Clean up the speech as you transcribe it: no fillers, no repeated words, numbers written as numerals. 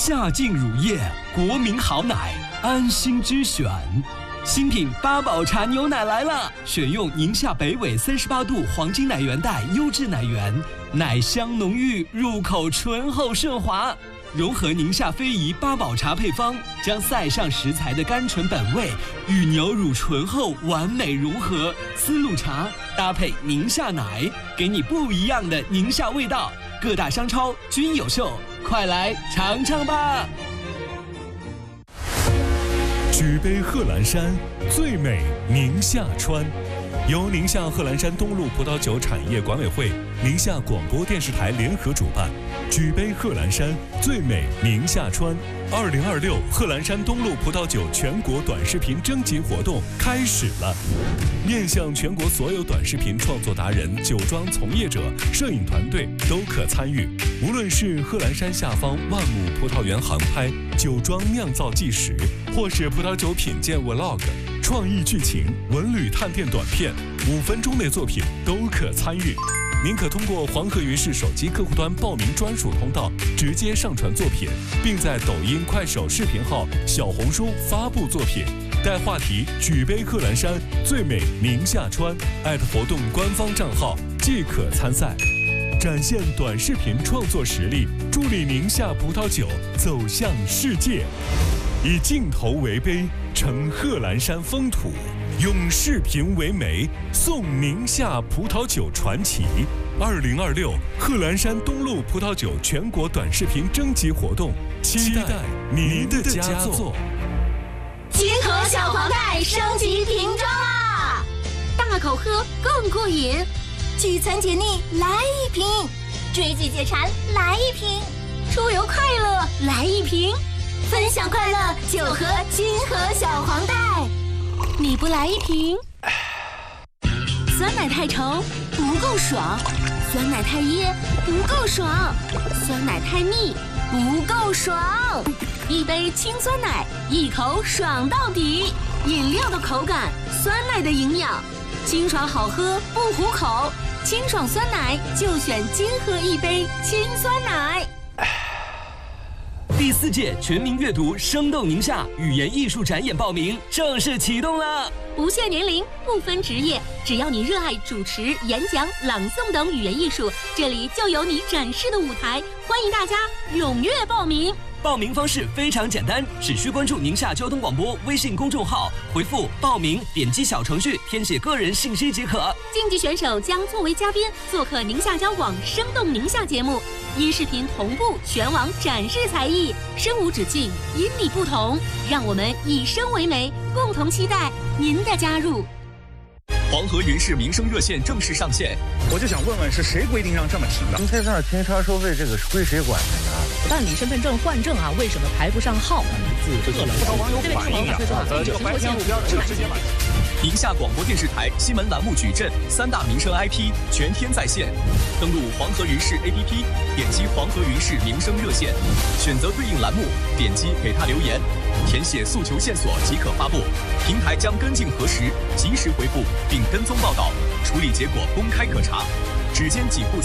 夏净乳业，国民好奶，安心之选。新品八宝茶牛奶来了，选用宁夏北纬38度黄金奶源带优质奶源，奶香浓郁，入口醇厚顺滑。融合宁夏非遗八宝茶配方，将塞上食材的甘醇本味与牛乳醇厚完美融合。丝路茶搭配宁夏奶，给你不一样的宁夏味道。各大商超均有售，快来尝尝吧！ 举杯贺兰山，最美宁夏川。由宁夏贺兰山东路葡萄酒产业管委会、宁夏广播电视台联合主办，举杯贺兰山，最美宁夏川2026贺兰山东路葡萄酒全国短视频征集活动开始了。面向全国所有短视频创作达人、酒庄从业者、摄影团队都可参与。无论是贺兰山下方万亩葡萄园航拍、酒庄酿造纪实，或是葡萄酒品鉴 Vlog、创意剧情、文旅探店短片，5分钟内作品都可参与。您可通过黄河云氏手机客户端报名专属通道，直接上传作品，并在抖音、快手视频号、小红书发布作品，带话题“举杯贺兰山，最美宁夏川”，@活动官方账号即可参赛。展现短视频创作实力，助力宁夏葡萄酒走向世界。以镜头为杯，呈贺兰山风土；用视频为媒，颂宁夏葡萄酒传奇。2026贺兰山东路葡萄酒全国短视频征集活动，期待您的佳作。 金河小黄袋升级瓶装啦！大口喝更过瘾，聚餐解腻来一瓶，追剧解馋来一瓶，出游快乐来一瓶，分享快乐就喝金河小黄袋。你不来一瓶？酸奶太稠不够爽，酸奶太噎不够爽，酸奶太腻不够爽。一杯清酸奶，一口爽到底。饮料的口感，酸奶的营养，清爽好喝不糊口，清爽酸奶就选金河一杯清酸奶。 第4届全民阅读生动宁夏语言艺术展演报名正式启动了， 不限年龄，不分职业，只要你热爱主持、演讲、朗诵等语言艺术，这里就有你展示的舞台。欢迎大家踊跃报名。 报名方式非常简单，只需关注宁夏交通广播微信公众号，回复报名，点击小程序填写个人信息即可。 竞技选手将作为嘉宾做客宁夏交广生动宁夏节目，音视频同步全网展示才艺，声无止境，因你不同，让我们以声为媒，共同期待您的加入。 黄河云氏民生热线正式上线， 我就想问问，是谁规定让这么停的？ 您在这儿停车收费，这个是归谁管的呢？ 办理身份证换证啊，为什么排不上号？ 不少网友反映啊，这个白天路边这个直接买。 宁夏广播电视台新闻栏目矩阵3大民生 IP 全天在线，登录黄河云氏 APP， 点击黄河云氏民生热线，选择对应栏目，点击给他留言，填写诉求线索即可发布，平台将跟进核实，及时回复并跟踪报道，处理结果公开可查。只见几步。